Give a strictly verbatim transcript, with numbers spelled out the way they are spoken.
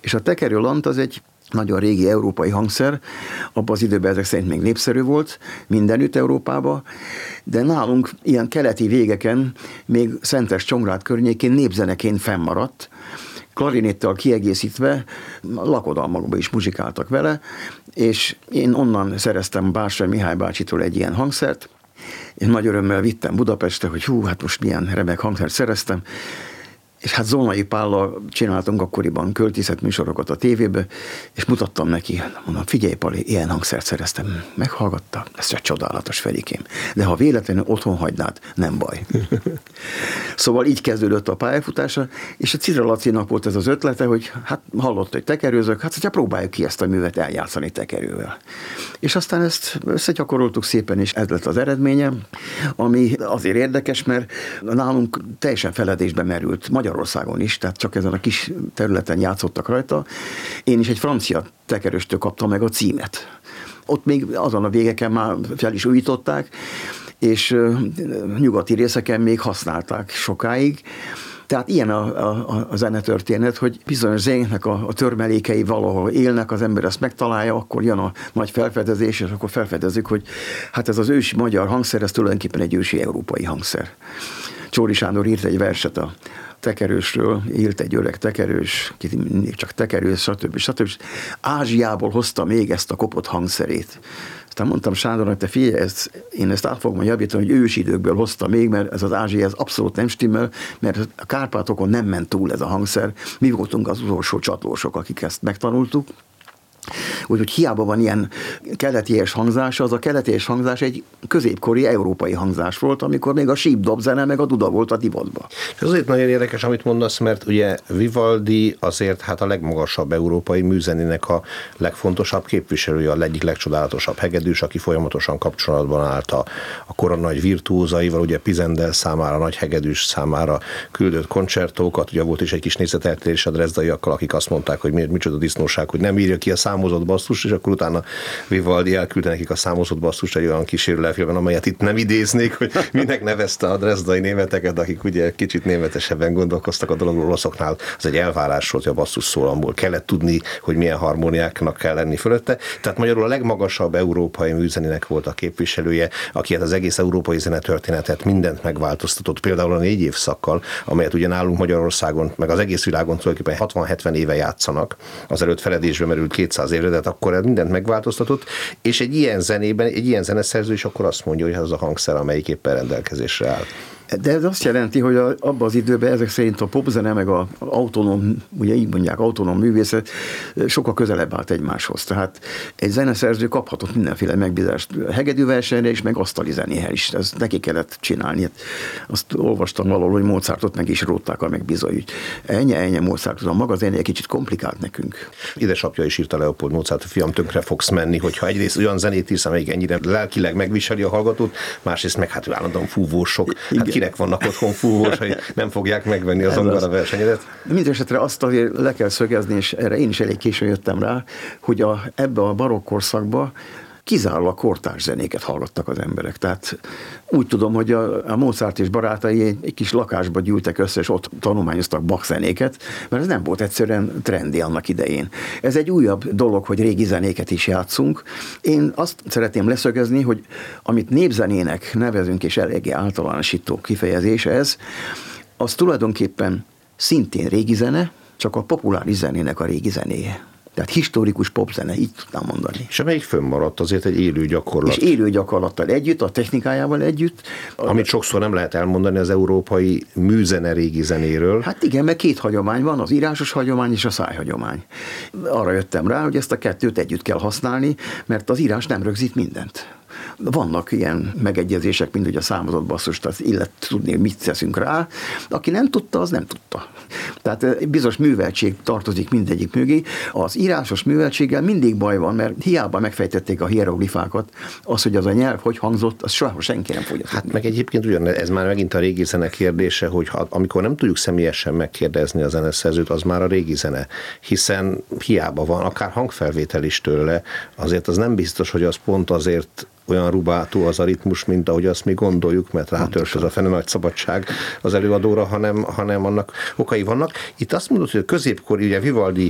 És a tekerőlant az egy nagyon régi európai hangszer, abban az időben ezek szerint még népszerű volt, mindenütt Európában, de nálunk ilyen keleti végeken, még Szentes-Csongrád környékén népzeneként fennmaradt, klarinéttal kiegészítve, lakodalmakban is muzsikáltak vele, és én onnan szereztem Bársai Mihály bácsitól egy ilyen hangszert, és nagy örömmel vittem Budapestre, hogy hú, hát most milyen remek hangszert szereztem, és hát Zolnai Pállal csináltunk akkoriban költészet műsorokat a tévébe, és mutattam neki, mondom, figyelj Pali, ilyen hangszert szereztem, meghallgatta, ez csak csodálatos, Ferikém, de ha véletlenül otthon hagynád, nem baj. Szóval így kezdődött a pályafutása, és a Cidra Lacinak volt ez az ötlete, hogy hát hallott, hogy tekerőzök, hát hogyha próbáljuk ki ezt a művet eljátszani tekerővel. És aztán ezt összegyakoroltuk szépen, és ez lett az eredménye, ami azért érdekes, mert nálunk teljesen feledésbe merült, Magyarországon is, tehát csak ezen a kis területen játszottak rajta. Én is egy francia tekerőstől kaptam meg a címet. Ott még azon a végeken már fel is újították, és nyugati részeken még használták sokáig. Tehát ilyen a, a, a zenetörténet, hogy bizonyos zenéknek a, a törmelékei valahol élnek, az ember ezt megtalálja, akkor jön a nagy felfedezés, és akkor felfedezzük, hogy hát ez az ősi magyar hangszer, ez tulajdonképpen egy ősi európai hangszer. Csóri Sándor írt egy verset a tekerősről, élt egy öreg tekerős, mindig csak tekerős, stb. stb. Ázsiából hozta még ezt a kopott hangszerét. Aztán mondtam Sándornak, te figyelj, ezt, én ezt át fogom javítani, hogy ősi időkből hozta még, mert ez az Ázsia, ez abszolút nem stimmel, mert a Kárpátokon nem ment túl ez a hangszer. Mi voltunk az utolsó csatlósok, akik ezt megtanultuk. Úgyhogy hiába van ilyen keleties hangzás, az a keleties hangzás egy középkori európai hangzás volt, amikor még a sípdobzene meg a duda volt a divatban. És azért nagyon érdekes, amit mondasz, mert ugye Vivaldi azért hát a legmagasabb európai műzenének a legfontosabb képviselője, a egyik legcsodálatosabb hegedűs, aki folyamatosan kapcsolatban állt a, a kora nagy virtuózaival, ugye Pizendel számára, nagy hegedűs számára küldött koncertókat, ugye volt is egy kis nézeteltérés a drezdaiakkal, akik azt mondták, hogy miért micsoda disznóság, hogy nem írja ki a számozott basszust, és akkor utána Vivaldi elküldte nekik a számozott basszust egy olyan kísérő levélben, amelyet itt nem idéznék, hogy minek nevezte a drezdai németeket, akik ugye kicsit németesebben gondolkoztak a dologról, olaszoknál. Az egy elvárás volt, hogy a basszus szólamból kellett tudni, hogy milyen harmóniáknak kell lenni fölötte. Tehát magyarul a legmagasabb európai műzenének volt a képviselője, aki az egész európai zenetörténetet mindent megváltoztatott, például a négy évszakkal, amelyet ugye nálunk Magyarországon, meg az egész világon tulajdonképpen hatvan-hetven éve játszanak. Azelőtt feledésbe merült kétszáz évre, de akkor mindent megváltoztatott, és egy ilyen zenében, egy ilyen zeneszerző is akkor azt mondja, hogy ez az a hangszer, amelyik éppen rendelkezésre áll. De ez azt jelenti, hogy a, abban az időben ezek szerint a popzene meg az autonóm, ugye így mondják, autonóm művészet sokkal közelebb állt egymáshoz. Tehát egy zeneszerző kaphatott mindenféle megbízást hegedűversenyre is, meg asztali zenéhez is. Ezt neki kellett csinálni. Azt olvastam valahol, hogy Mozartot meg is rótták a megbízói. Ennyi, ennyi Mozart, a maga zenéje kicsit komplikált nekünk. Édesapja is írta Leopold Mozart, fiam, tönkre fogsz menni, hogyha egyrészt olyan zenét írsz, amelyik ennyire lelkileg megviseli a hallgatót, másrészt meg hát állandóan fúvósok. Hát kinek vannak otthon fúvós, hogy nem fogják megvenni az zongora versenyedet? Mindenesetre azt azért le kell szögezni, és erre én is elég későn jöttem rá, hogy a, ebbe a barokk korszakba kizárólag kortárs zenéket hallgattak az emberek. Tehát úgy tudom, hogy a, a Mozart és barátai egy, egy kis lakásba gyűltek össze, és ott tanulmányoztak Bach zenéket, mert ez nem volt egyszerűen trendi annak idején. Ez egy újabb dolog, hogy régi zenéket is játszunk. Én azt szeretném leszögezni, hogy amit népzenének nevezünk, és eléggé általánosító kifejezés ez, az tulajdonképpen szintén régi zene, csak a populáris zenének a régi zenéje. Tehát historikus popzene, így tudnám mondani. És amelyik fönnmaradt azért egy élő gyakorlat. És élő gyakorlattal együtt, a technikájával együtt. Amit sokszor nem lehet elmondani az európai műzene régi zenéről. Hát igen, mert két hagyomány van, az írásos hagyomány és a szájhagyomány. Arra jöttem rá, hogy ezt a kettőt együtt kell használni, mert az írás nem rögzít mindent. Vannak ilyen megegyezések, mint hogy a számozott basszust, az illet tudni, mit teszünk rá. Aki nem tudta, az nem tudta. Tehát bizonyos műveltség tartozik mindegyik mögé. Az írásos műveltséggel mindig baj van, mert hiába megfejtették a hieroglifákat, az, hogy az a nyelv hogy hangzott, az soha senki nem fogja. Hát meg egyébként ugyan, ez már megint a régi zene kérdése, hogy ha, amikor nem tudjuk személyesen megkérdezni a zeneszerzőt, az már a régi zene. Hiszen hiába van, akár hangfelvétel is tőle, azért az nem biztos, hogy az pont azért olyan rubátó az a ritmus, mint ahogy azt mi gondoljuk, mert rátörs az a fene nagy szabadság az előadóra, hanem, hanem annak okai vannak. Itt azt mondod, hogy a középkori, ugye Vivaldi